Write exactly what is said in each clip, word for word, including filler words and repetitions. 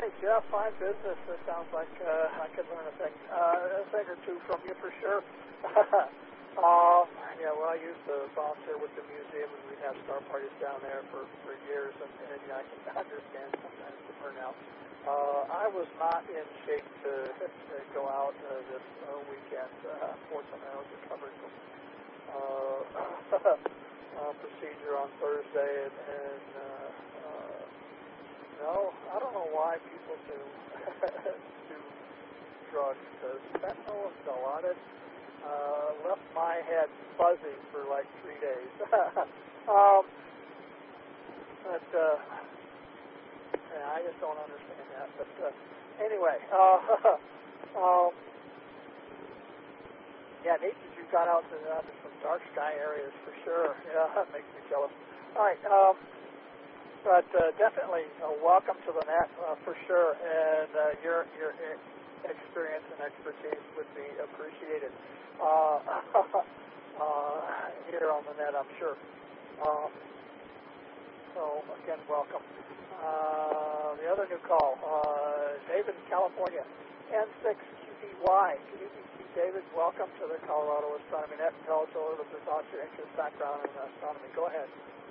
right, Jeff, fine business. It sounds like uh, I could learn a thing, uh, a thing or two from you for sure. um, yeah, well, I used to volunteer with the museum, and we'd have star parties down there for, for years, and, and yeah, I can understand sometimes the burnout. Uh, I was not in shape to, to go out uh, this uh, weekend. Uh, unfortunately, I was recovering from uh, uh, procedure on Thursday, and, and uh, uh, no, I don't know why people do do drugs, because fentanyl and Dilaudid uh, left my head fuzzy for like three days. um, but uh, yeah, I just don't understand that. But uh, anyway, uh, um, yeah, neat that you got out to, uh, to some dark sky areas for sure. Yeah, that makes me jealous. All right. Um, But uh, definitely, uh, welcome to the net uh, for sure, and uh, your your experience and expertise would be appreciated uh, uh, here on the net, I'm sure. Um, so again, welcome. Uh, the other new call, uh, David in California, N six Q D Y. Good evening, David. Welcome to the Colorado Astronomy Net. Tell us a little bit about your interest, background in astronomy. Go ahead.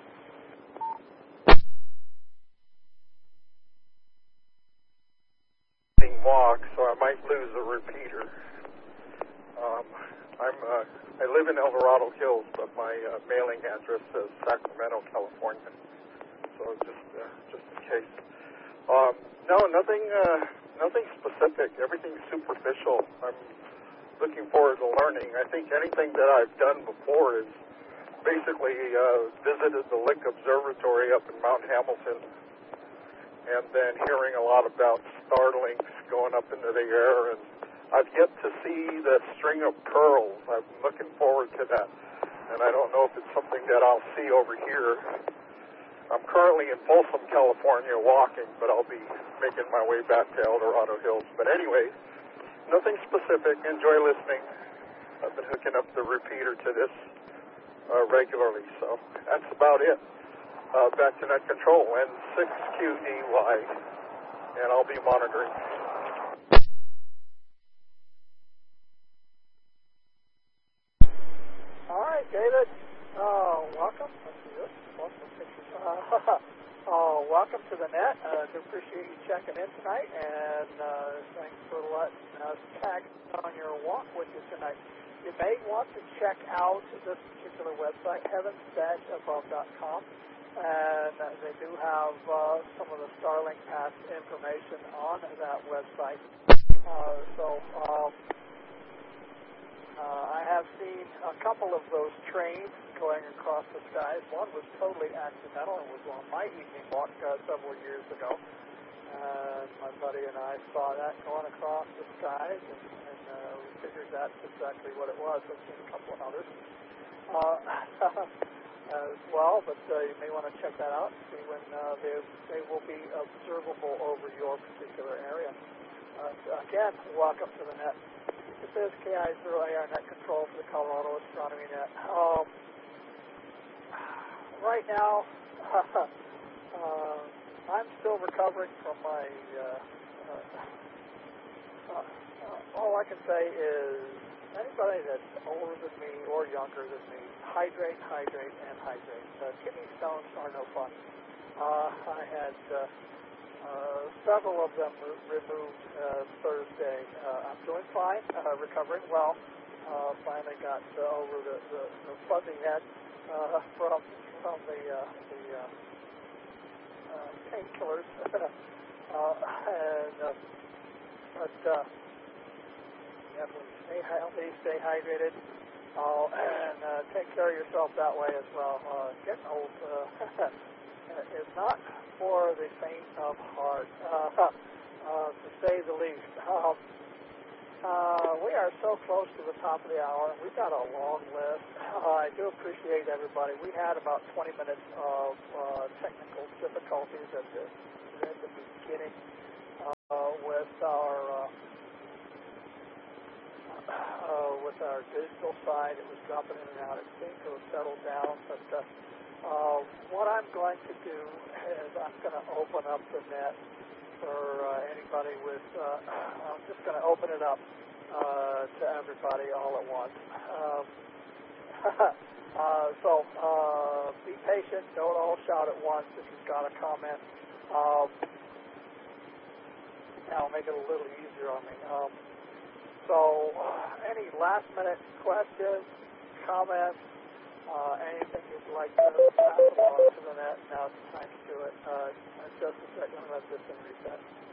Walk, so I might lose a repeater. Um, I'm uh, I live in El Dorado Hills, but my uh, mailing address says Sacramento, California. So just uh, just in case. Um, no, nothing uh, nothing specific. Everything's superficial. I'm looking forward to learning. I think anything that I've done before is basically uh, visited the Lick Observatory up in Mount Hamilton, and then hearing a lot about Starlinks going up into the air, and I've yet to see the string of pearls. I'm looking forward to that, and I don't know if it's something that I'll see over here. I'm currently in Folsom, California, walking, but I'll be making my way back to El Dorado Hills. But anyway, nothing specific. Enjoy listening. I've been hooking up the repeater to this uh, regularly, so that's about it. Uh, back to net control, N six Q D Y, and I'll be monitoring. All right, David. Uh, welcome. Let's see this. Welcome, pictures. Uh, uh, welcome to the net. I uh, do appreciate you checking in tonight, and uh, thanks for letting us tag on your walk with you tonight. You may want to check out this particular website, heavens dash above dot com. And uh, they do have uh, some of the Starlink path information on that website. Uh, so um, uh, I have seen a couple of those trains going across the skies. One was totally accidental. It was on my evening walk uh, several years ago. And my buddy and I saw that going across the skies, and, and uh, we figured that's exactly what it was. I've seen a couple of others. Uh, as well, but uh, you may want to check that out and see when uh, they, they will be observable over your particular area. Uh, again, welcome to the net. This is K I zero A R Net Control for the Colorado Astronomy Net. Um, right now, uh, I'm still recovering from my, uh, uh, uh, all I can say is anybody that's older than me or younger than me, hydrate, hydrate, and hydrate. Uh, kidney stones are no fun. Uh, I had uh, uh, several of them re- removed uh, Thursday. Uh, I'm doing fine, uh, recovering well. Uh, finally got uh, over the, the, the fuzzy head uh, from from the uh, the uh, uh, painkillers, uh, and uh, but. Uh, Definitely stay healthy, stay hydrated, uh, and uh, take care of yourself that way as well. Uh, getting old uh, is not for the faint of heart, uh, uh, to say the least. Uh, uh, we are so close to the top of the hour. We've got a long list. Uh, I do appreciate everybody. We had about twenty minutes of uh, technical difficulties at the, at the beginning uh, with our... Uh, Uh, with our digital side, it was dropping in and out. It seemed to have settled down. But uh, uh, what I'm going to do is I'm going to open up the net for uh, anybody with, uh, I'm just going to open it up uh, to everybody all at once. Um, uh, so uh, be patient. Don't all shout at once if you've got a comment. Um, that'll make it a little easier on me. Um, so uh, any last-minute questions, comments, Uh, anything you'd like to pass along to the net, now's the time to do it. Uh, just a second, let this thing reset.